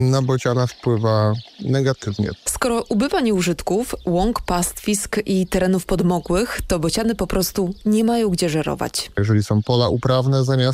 Na bociana wpływa negatywnie. Skoro ubywa nieużytków, łąk, pastwisk i terenów podmokłych, to bociany po prostu nie mają gdzie żerować. Jeżeli są pola uprawne zamiast